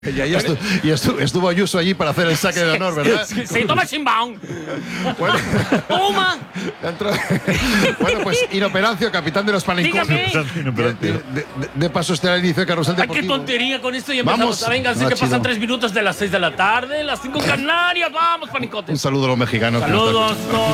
Estuvo Ayuso allí para hacer el saque de honor, ¿verdad? Sí, toma Sheinbaum. Bueno, ¡Toma! Bueno, pues Inoperancio, capitán de los Panincotes. De paso este al inicio de Carrusel ¡Ay, Deportivo. qué tontería con esto! Y empezamos. Vamos. Venga, así No, que pasan chido. 3 minutos de las 6 de la tarde, las 5 en Canarias. ¡Vamos, Panincotes! Un saludo a los mexicanos. que nos están Saludos. escuchando.